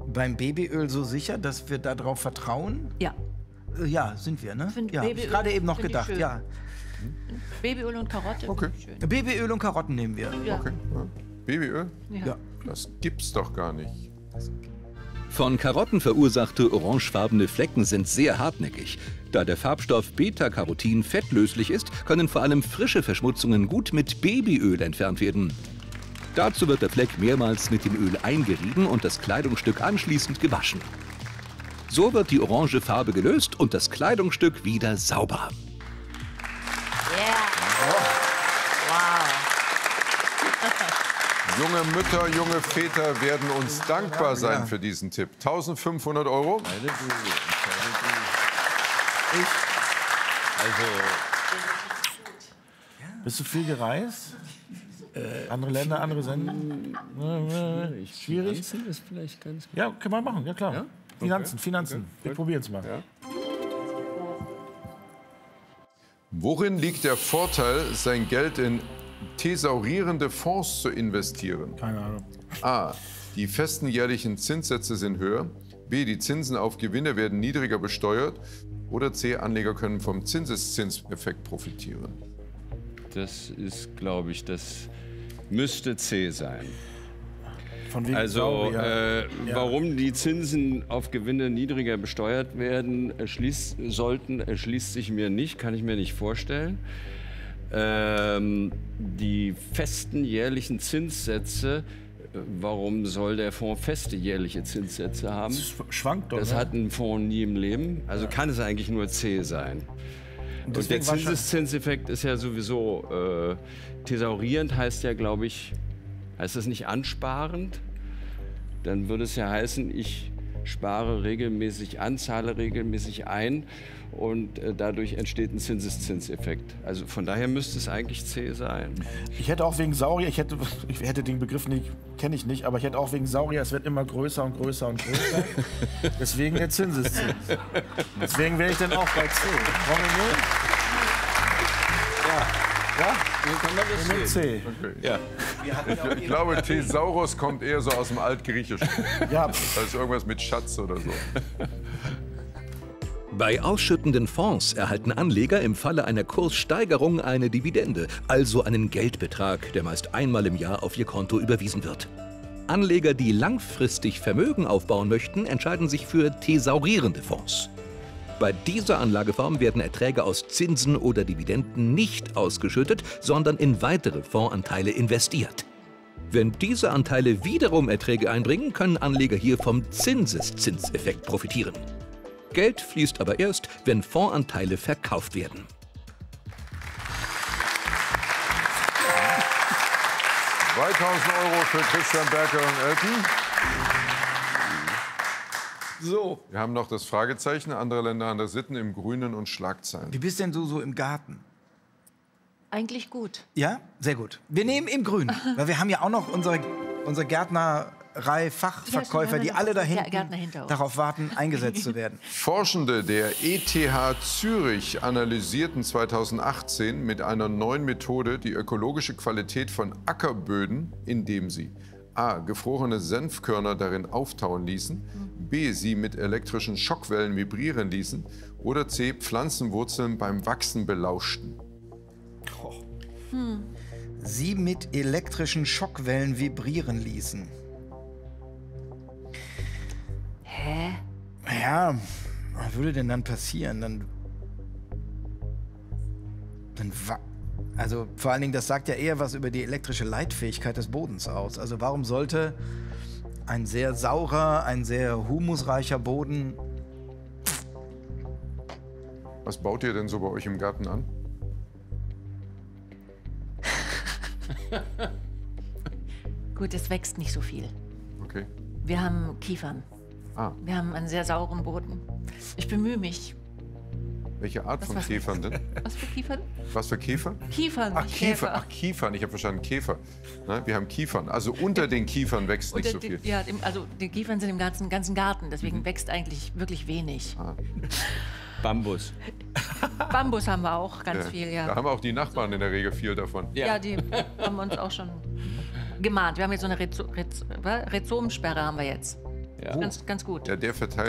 beim Babyöl so sicher, dass wir darauf vertrauen? Ja. Ja, sind wir, ne? Find Ja, hab ich gerade eben noch gedacht, ja. Babyöl und Karotte. Okay. Schön. Babyöl und Karotten nehmen wir. Ja. Okay. Ja. Babyöl? Ja. Das gibt's doch gar nicht. Von Karotten verursachte orangefarbene Flecken sind sehr hartnäckig. Da der Farbstoff Beta-Carotin fettlöslich ist, können vor allem frische Verschmutzungen gut mit Babyöl entfernt werden. Dazu wird der Fleck mehrmals mit dem Öl eingerieben und das Kleidungsstück anschließend gewaschen. So wird die orange Farbe gelöst und das Kleidungsstück wieder sauber. Junge Mütter, junge Väter werden uns dankbar sein für diesen Tipp. 1.500 €. Bist du viel gereist? Andere Länder, andere Senden? Schwierig? Finanzen ist vielleicht ganz gut. Ja, können wir machen, ja klar. Ja? Finanzen, Finanzen. Wir probieren es mal. Ja. Worin liegt der Vorteil, sein Geld in thesaurierende Fonds zu investieren? Keine Ahnung. A. Die festen jährlichen Zinssätze sind höher. B. Die Zinsen auf Gewinne werden niedriger besteuert. Oder C. Anleger können vom Zinseszinseffekt profitieren. Das ist, glaube ich, das müsste C sein. Von wegen Also, Saurier. warum die Zinsen auf Gewinne niedriger besteuert werden erschließt sich mir nicht, kann ich mir nicht vorstellen. Die festen jährlichen Zinssätze, warum soll der Fonds feste jährliche Zinssätze haben? Das schwankt doch. Das ne? hat ein Fonds nie im Leben, also kann es eigentlich nur C sein. Und der deswegen Zinseszinseffekt ist ja sowieso, thesaurierend heißt ja, glaube ich, heißt das nicht ansparend? Dann würde es ja heißen, ich spare regelmäßig an, zahle regelmäßig ein und dadurch entsteht ein Zinseszinseffekt. Also von daher müsste es eigentlich C sein. Ich hätte auch wegen Saurier, ich hätte den Begriff nicht, kenne ich nicht, aber ich hätte auch wegen Saurier, es wird immer größer und größer und größer. Deswegen der Zinseszins. Deswegen wäre ich dann auch bei C. Wollen wir nur? Ja? Wir nehmen C. Ja. Ich glaube, Thesaurus kommt eher so aus dem Altgriechischen. Ja. Das ist irgendwas mit Schatz oder so. Bei ausschüttenden Fonds erhalten Anleger im Falle einer Kurssteigerung eine Dividende, also einen Geldbetrag, der meist einmal im Jahr auf ihr Konto überwiesen wird. Anleger, die langfristig Vermögen aufbauen möchten, entscheiden sich für thesaurierende Fonds. Bei dieser Anlageform werden Erträge aus Zinsen oder Dividenden nicht ausgeschüttet, sondern in weitere Fondsanteile investiert. Wenn diese Anteile wiederum Erträge einbringen, können Anleger hier vom Zinseszinseffekt profitieren. Geld fließt aber erst, wenn Fondsanteile verkauft werden. €2.000 für Christian Berker und Elton. So. Wir haben noch das Fragezeichen, andere Länder, andere Sitten im Grünen und Schlagzeilen. Wie bist denn du so im Garten? Eigentlich gut. Ja, sehr gut. Wir nehmen im Grün, weil wir haben ja auch noch unsere Gärtnerei Fachverkäufer, Ja, die alle da hinten Gärtner hinter uns. darauf warten, eingesetzt zu werden. Forschende der ETH Zürich analysierten 2018 mit einer neuen Methode die ökologische Qualität von Ackerböden, indem sie a. gefrorene Senfkörner darin auftauen ließen, b. sie mit elektrischen Schockwellen vibrieren ließen oder c. Pflanzenwurzeln beim Wachsen belauschten. Sie mit elektrischen Schockwellen vibrieren ließen. Hä? Ja, was würde denn dann passieren? Also vor allen Dingen, das sagt ja eher was über die elektrische Leitfähigkeit des Bodens aus. Also warum sollte ein sehr saurer, ein sehr humusreicher Boden... Was baut ihr denn so bei euch im Garten an? Gut, es wächst nicht so viel. Okay. Wir haben Kiefern. Ah, Wir haben einen sehr sauren Boden. Ich bemühe mich. welche Art von was- Käfern denn? Was für Kiefern? Was für Käfer? Kiefern. Ach, nicht Käfer. Käfer. Ach, Kiefern. Ich habe verstanden, Käfer. Ne? Wir haben Kiefern. Also unter den Kiefern wächst nicht so viel. Ja, also die Kiefern sind im ganzen Garten, deswegen wächst eigentlich wirklich wenig. Bambus. Bambus haben wir auch ganz viel, Da ja. haben auch die Nachbarn in der Regel viel davon. Ja, die haben uns auch schon gemahnt. Wir haben jetzt so eine Rhizomsperre haben wir jetzt. Ja. Ganz gut. Ja, der verteilt